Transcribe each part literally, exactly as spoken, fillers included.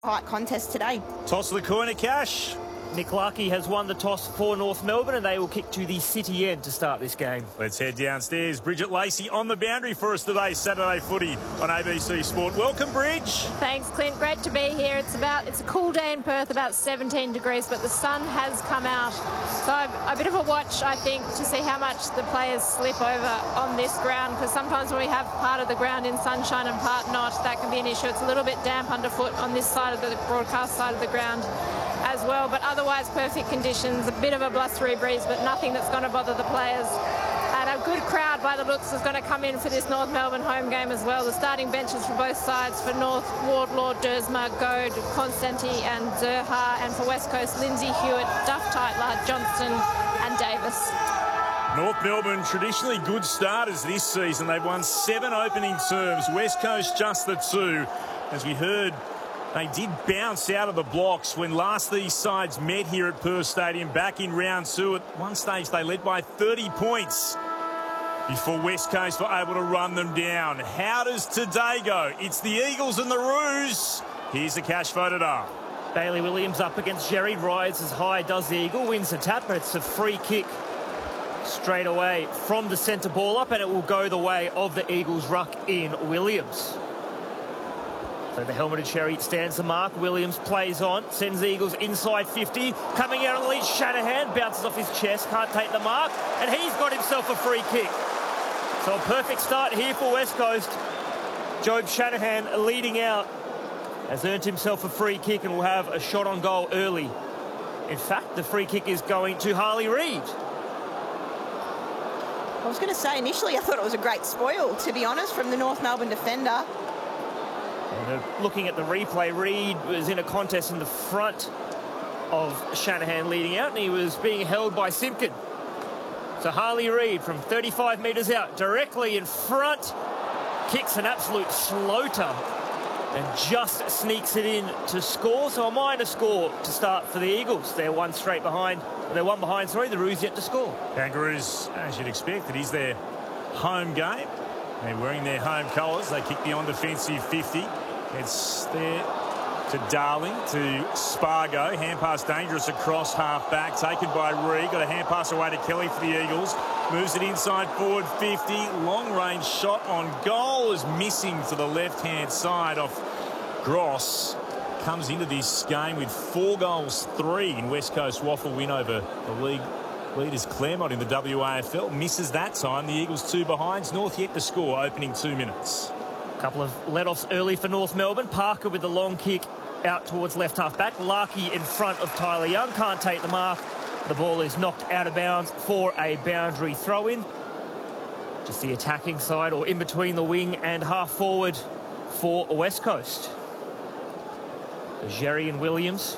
Height contest today. Toss of the coin of cash. Nick Larkey has won the toss for North Melbourne and they will kick to the city end to start this game. Let's head downstairs. Bridget Lacey on the boundary for us today, Saturday footy on A B C Sport. Welcome, Bridge. Thanks, Clint. Great to be here. It's about it's a cool day in Perth, about seventeen degrees, but the sun has come out. So a bit of a watch, I think, to see how much the players slip over on this ground, because sometimes when we have part of the ground in sunshine and part not, that can be an issue. It's a little bit damp underfoot on this side of the broadcast side of the ground as well, but otherwise perfect conditions. A bit of a blustery breeze, but nothing that's going to bother the players. And a good crowd by the looks is going to come in for this North Melbourne home game as well. The starting benches for both sides: for North, Wardlaw, Dersma, Goad, Constanti and Zerha, and for West Coast, Lindsay, Hewitt, Duff, Tytler, Johnston and Davis. North Melbourne, traditionally good starters this season. They've won seven opening terms. West Coast just the two. As we heard, they did bounce out of the blocks when last these sides met here at Perth Stadium back in round two. At one stage, they led by thirty points before West Coast were able to run them down. How does today go? It's the Eagles and the Roos. Here's the cash voted up. Bailey Williams up against Jerry. Rises high, does the Eagle. Wins the tap, but it's a free kick straight away from the centre ball up, and it will go the way of the Eagles ruck in Williams. So the helmeted Cherry stands the mark. Williams plays on, sends the Eagles inside fifty. Coming out on the lead, Shanahan bounces off his chest, can't take the mark, and he's got himself a free kick. So a perfect start here for West Coast. Job Shanahan leading out has earned himself a free kick and will have a shot on goal early. In fact, the free kick is going to Harley Reid. I was going to say, initially I thought it was a great spoil, to be honest, from the North Melbourne defender. And looking at the replay, Reid was in a contest in the front of Shanahan leading out, and he was being held by Simpkin. So Harley Reid from thirty-five metres out, directly in front, kicks an absolute floater and just sneaks it in to score. So a minor score to start for the Eagles. They're one straight behind. They're one behind, sorry, the Roos yet to score. Kangaroos, as you'd expect, it is their home game. They're wearing their home colours. They kick the on-defensive fifty. It's there to Darling, to Spargo. Hand pass dangerous across half-back. Taken by Reid. Got a hand pass away to Kelly for the Eagles. Moves it inside forward fifty. Long-range shot on goal is missing to the left-hand side off Gross. Comes into this game with four goals, three in West Coast waffle win over the league leaders Claremont in the W A F L. Misses that time. The Eagles two behinds. North yet to score, opening two minutes. A couple of let-offs early for North Melbourne. Parker with the long kick out towards left half-back. Larkey in front of Tyler Young. Can't take the mark. The ball is knocked out of bounds for a boundary throw-in. Just the attacking side, or in between the wing and half-forward for West Coast. Jerry and Williams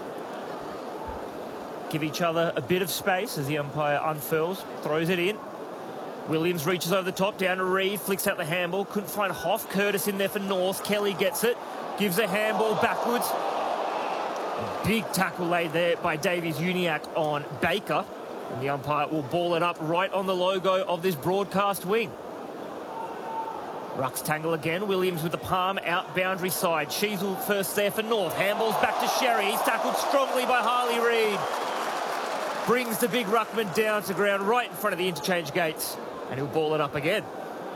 give each other a bit of space as the umpire unfurls, throws it in. Williams reaches over the top, down to Reid, flicks out the handball. Couldn't find Hoff. Curtis in there for North. Kelly gets it, gives a handball backwards. A big tackle laid there by Davies Uniacke on Baker. And the umpire will ball it up right on the logo of this broadcast wing. Rucks tangle again. Williams with the palm out boundary side. Sheasel first there for North. Handballs back to Sherry. He's tackled strongly by Harley Reid. Brings the big ruckman down to ground right in front of the interchange gates. And he'll ball it up again.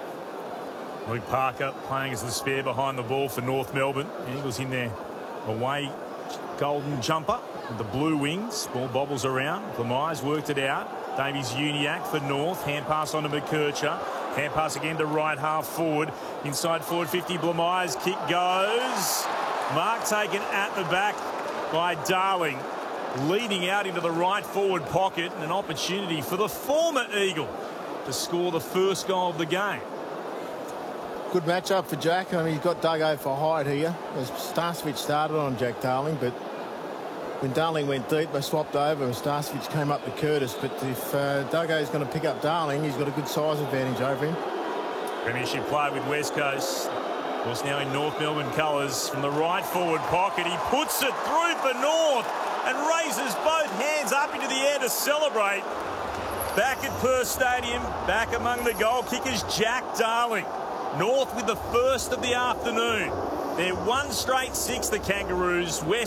Luke Parker playing as the spare behind the ball for North Melbourne. The Eagles in their away golden jumper with the blue wings. Ball bobbles around. Blamires worked it out. Davies Uniacke for North. Hand pass on to McKercher. Hand pass again to right half forward. Inside forward fifty. Blamires kick goes. Mark taken at the back by Darling. Leading out into the right forward pocket, and an opportunity for the former Eagle to score the first goal of the game. Good matchup for Jack. I mean, he's got Duggo for height here. As Starcevich started on Jack Darling, but when Darling went deep, they swapped over and Starcevich came up to Curtis. But if uh, Duggo is going to pick up Darling, he's got a good size advantage over him. Premiership play with West Coast. Of course, now in North Melbourne colours from the right forward pocket. He puts it through for North and raises both hands up into the air to celebrate. Back at Perth Stadium, back among the goal kickers, Jack Darling. North with the first of the afternoon. They're one straight six, the Kangaroos. West